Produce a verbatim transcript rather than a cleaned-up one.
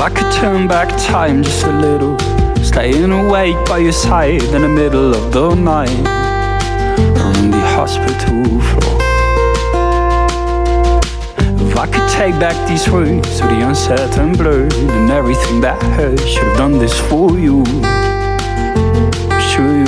I could turn back time just a little, staying awake by your side in the middle of the night on the hospital floor. If I could take back these words to the uncertain blur and everything that hurt, should have done this for you, I'm sure you